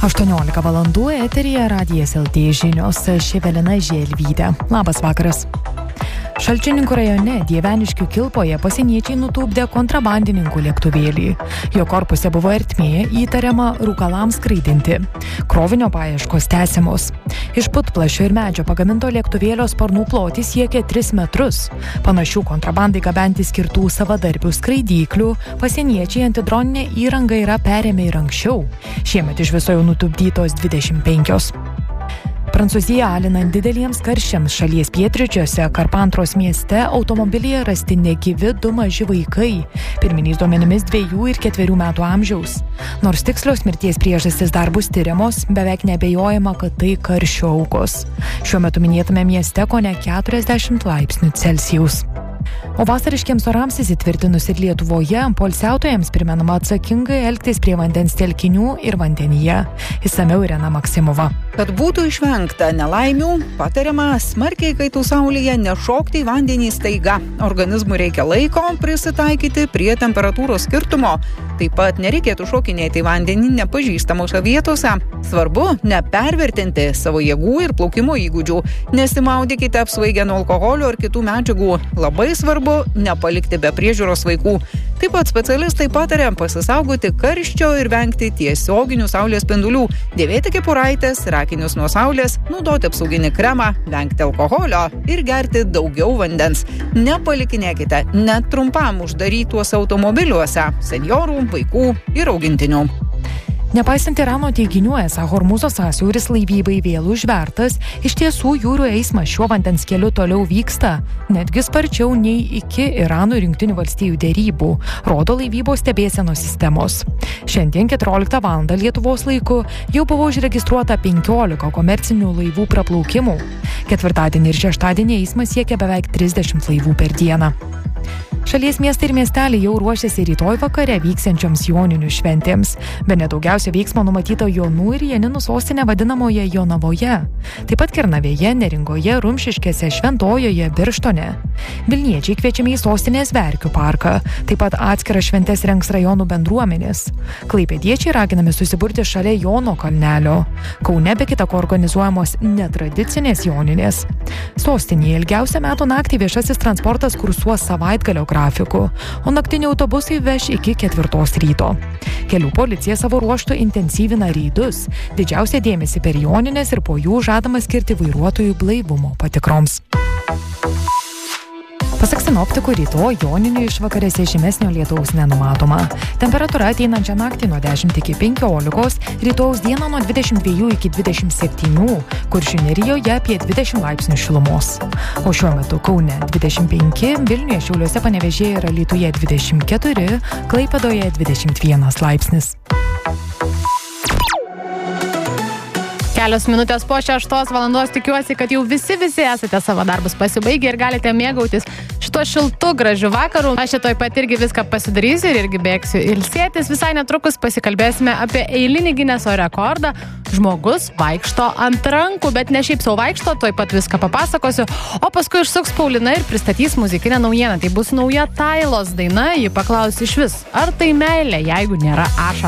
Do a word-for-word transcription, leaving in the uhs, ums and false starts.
aštuoniolika valandų eteryje Radijas L T žinios, ši Evelina Želvytė. Labas vakaras. Šalčininkų rajone Dieveniškių Kilpoje pasieniečiai nutupdė kontrabandininkų lėktuvėlį. Jo korpuse buvo ertmė, įtariama rūkalams skraidinti. Krovinio paieškos tęsiamos. Iš putplasčio ir medžio pagaminto lėktuvėlio sparnų plotis siekia tris metrus. Panašių kontrabandai gabenti skirtų savadarbių skraidyklių pasieniečiai antidroninę įrangą yra perėmę ir anksčiau. Šiemet iš viso jau nutupdytos dvidešimt penkios. Prancūzija alinant dideliems karščiams šalies pietryčiuose Karpantros mieste automobilyje rasti negyvi du maži vaikai, pirminiais duomenimis dviejų ir ketverių metų amžiaus. Nors tikslios mirties priežastys dar bus tiriamos, beveik neabejojama, kad tai karščio aukos. Šiuo metu minėtame mieste kone keturiasdešimt laipsnių Celsijaus. O vasariškiams orams įsitvirtinus ir Lietuvoje, poilsiautojams primenama atsakingai elgtis prie vandens telkinių ir vandenyje. Išsamiau Irena Maksimova. Kad būtų išvengta nelaimių, patariama smarkiai kaitų saulėje nešokti į vandenį staiga. Organizmui reikia laiko prisitaikyti prie temperatūros skirtumo. Taip pat nereikėtų šokinėti į vandenį nepažįstamose vietose. Svarbu nepervertinti savo jėgų ir plaukimo įgūdžių. Nesimaudykite apsvaigę nuo alkoholio ar kitų medžiagų. Labai svarbu nepalikti be priežiūros vaikų. Taip pat specialistai pataria pasisaugoti karščio ir vengti tiesioginių saulės spindulių, dėvėti kepuraites ir akinius nuo saulės, naudoti apsauginį kremą, vengti alkoholio ir gerti daugiau vandens. Nepalikinėkite net trumpam uždarytuose automobiliuose senjorų, vaikų ir augintinių. Nepaisant Irano teiginių, esą Hormūzo sąsiauris laivybai vėl užvertas, iš tiesų jūrų eismas šiuo vandens keliu toliau vyksta, netgi sparčiau nei iki Irano ir Jungtinių valstijų derybų, rodo laivybos stebėsenos sistemos. Šiandien keturioliktą valandą Lietuvos laiku jau buvo užregistruota penkiolika komercinių laivų praplaukimų. Ketvirtadienį ir šeštadienį eismas siekia beveik trisdešimt laivų per dieną. Šalies miestai ir miesteliai jau ruošiasi rytoj vakare vyksiančioms joninių šventėms. Bene daugiausia veiksmo numatyta Jonų ir Janinų sostinė vadinamoje Jonavoje. Taip pat Kernavėje, Neringoje, Rumšiškėse, Šventojoje, Birštone. Vilniečiai kviečiami į sostinės Verkių parką. Taip pat atskiras šventes rengs rajonų bendruomenės. Klaipėdiečiai raginami susiburti šalia Jono kalnelio. Kaune be kita ko organizuojamos netradicinės joninės. Sostinėje ilgiausią metų naktį viešasis transportas kursuos savaitgalio grafiku, o naktiniai autobusai veš iki ketvirtos ryto. Kelių policija savo ruožtu intensyvina reidus. Didžiausią dėmesį per jonines ir po jų žadama skirti vairuotojų blaivumo patikroms. Pasak sinoptikų, rytoj joninių išvakarėse žymesnio lietaus nenumatoma. Temperatūra ateinančią naktį nuo dešimt iki penkiolikos, rytojaus dieną nuo dvidešimt dviejų iki dvidešimt septynių, Kuršių nerijoje apie dvidešimt laipsnių šilumos. O šiuo metu Kaune dvidešimt penki, Vilniuje, Šiauliuose, Panevėžyje ir Alytuje dvidešimt keturi, Klaipėdoje dvidešimt vienas laipsnis. Kelios minutės po šeštos valandos, tikiuosi, kad jau visi visi esate savo darbus pasibaigę ir galite mėgautis šituo šiltu, gražiu vakaru. Aš šitoj pat irgi viską pasidarysiu ir irgi bėgsiu ilsėtis. Visai netrukus pasikalbėsime apie eilinį Gineso rekordą. Žmogus vaikšto ant rankų, bet ne šiaip sau vaikšto, toj pat viską papasakosiu. O paskui išsuks Paulina ir pristatys muzikinę naujieną. Tai bus nauja Tailos daina, ji paklaus iš vis, ar tai meilė, jeigu nėra ašarų.